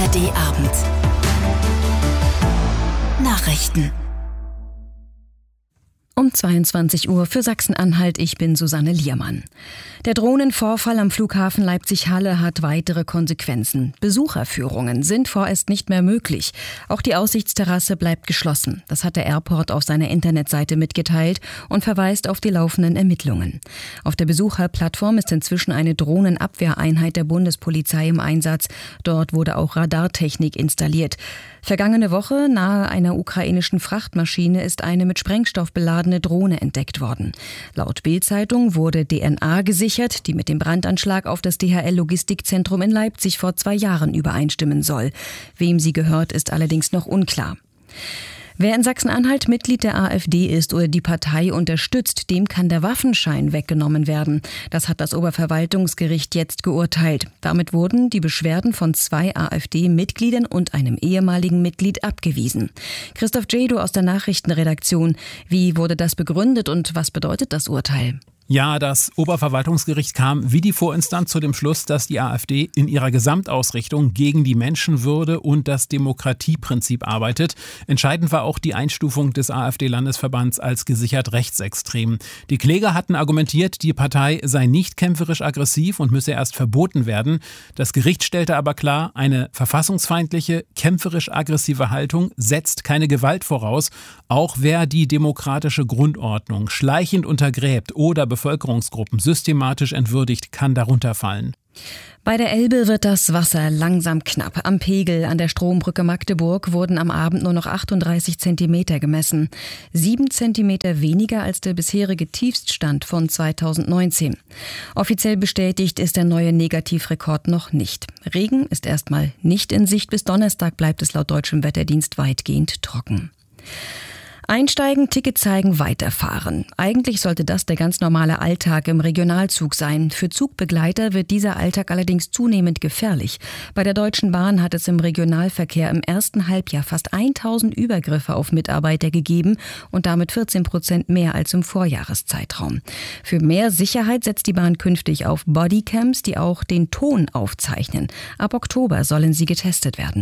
ARD-Abend. Nachrichten. Um 22 Uhr für Sachsen-Anhalt, ich bin Susanne Liermann. Der Drohnenvorfall am Flughafen Leipzig-Halle hat weitere Konsequenzen. Besucherführungen sind vorerst nicht mehr möglich. Auch die Aussichtsterrasse bleibt geschlossen. Das hat der Airport auf seiner Internetseite mitgeteilt und verweist auf die laufenden Ermittlungen. Auf der Besucherplattform ist inzwischen eine Drohnenabwehreinheit der Bundespolizei im Einsatz. Dort wurde auch Radartechnik installiert. Vergangene Woche nahe einer ukrainischen Frachtmaschine ist eine mit Sprengstoff beladene Drohne entdeckt worden. Laut Bild-Zeitung wurde DNA gesichert, die mit dem Brandanschlag auf das DHL-Logistikzentrum in Leipzig vor 2 Jahren übereinstimmen soll. Wem sie gehört, ist allerdings noch unklar. Wer in Sachsen-Anhalt Mitglied der AfD ist oder die Partei unterstützt, dem kann der Waffenschein weggenommen werden. Das hat das Oberverwaltungsgericht jetzt geurteilt. Damit wurden die Beschwerden von 2 AfD-Mitgliedern und einem ehemaligen Mitglied abgewiesen. Christoph Jedo aus der Nachrichtenredaktion. Wie wurde das begründet und was bedeutet das Urteil? Ja, das Oberverwaltungsgericht kam wie die Vorinstanz zu dem Schluss, dass die AfD in ihrer Gesamtausrichtung gegen die Menschenwürde und das Demokratieprinzip arbeitet. Entscheidend war auch die Einstufung des AfD-Landesverbands als gesichert rechtsextrem. Die Kläger hatten argumentiert, die Partei sei nicht kämpferisch aggressiv und müsse erst verboten werden. Das Gericht stellte aber klar, eine verfassungsfeindliche, kämpferisch aggressive Haltung setzt keine Gewalt voraus. Auch wer die demokratische Grundordnung schleichend untergräbt oder Bevölkerungsgruppen systematisch entwürdigt, kann darunter fallen. Bei der Elbe wird das Wasser langsam knapp. Am Pegel an der Strombrücke Magdeburg wurden am Abend nur noch 38 Zentimeter gemessen. 7 Zentimeter weniger als der bisherige Tiefststand von 2019. Offiziell bestätigt ist der neue Negativrekord noch nicht. Regen ist erstmal nicht in Sicht. Bis Donnerstag bleibt es laut deutschem Wetterdienst weitgehend trocken. Einsteigen, Ticket zeigen, weiterfahren. Eigentlich sollte das der ganz normale Alltag im Regionalzug sein. Für Zugbegleiter wird dieser Alltag allerdings zunehmend gefährlich. Bei der Deutschen Bahn hat es im Regionalverkehr im ersten Halbjahr fast 1000 Übergriffe auf Mitarbeiter gegeben und damit 14% mehr als im Vorjahreszeitraum. Für mehr Sicherheit setzt die Bahn künftig auf Bodycams, die auch den Ton aufzeichnen. Ab Oktober sollen sie getestet werden.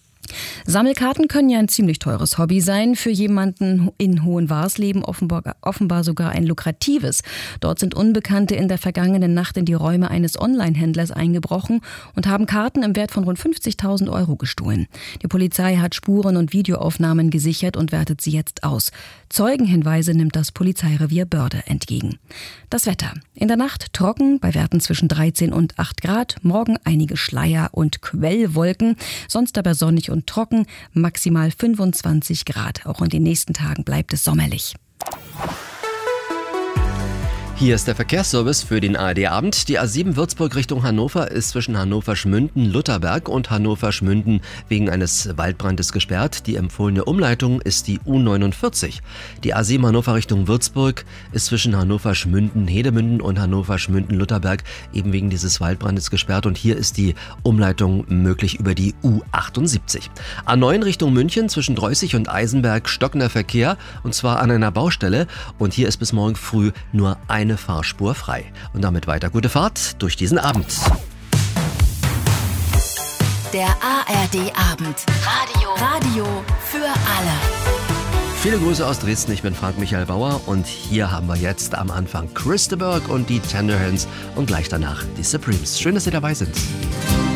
Sammelkarten können ja ein ziemlich teures Hobby sein, für jemanden in Hohenwarsleben offenbar sogar ein lukratives. Dort sind Unbekannte in der vergangenen Nacht in die Räume eines Online-Händlers eingebrochen und haben Karten im Wert von rund 50.000 Euro gestohlen. Die Polizei hat Spuren- und Videoaufnahmen gesichert und wertet sie jetzt aus. Zeugenhinweise nimmt das Polizeirevier Börde entgegen. Das Wetter. In der Nacht trocken, bei Werten zwischen 13 und 8 Grad. Morgen einige Schleier- und Quellwolken, sonst aber sonnig und trocken, maximal 25 Grad. Auch in den nächsten Tagen bleibt es sommerlich. Hier ist der Verkehrsservice für den ARD-Abend. Die A7 Würzburg Richtung Hannover ist zwischen Hannover-Schmünden-Lutherberg und Hannover-Schmünden wegen eines Waldbrandes gesperrt. Die empfohlene Umleitung ist die U49. Die A7 Hannover Richtung Würzburg ist zwischen Hannover-Schmünden-Hedemünden und Hannover-Schmünden-Lutherberg eben wegen dieses Waldbrandes gesperrt. Und hier ist die Umleitung möglich über die U78. A9 Richtung München zwischen Dreußig und Eisenberg stockender Verkehr und zwar an einer Baustelle. Und hier ist bis morgen früh nur eine Fahrspur frei. Und damit weiter gute Fahrt durch diesen Abend. Der ARD-Abend. Radio für alle. Viele Grüße aus Dresden, ich bin Frank-Michael Bauer und hier haben wir jetzt am Anfang Chris de Burgh und die Tenderhands und gleich danach die Supremes. Schön, dass Sie dabei sind.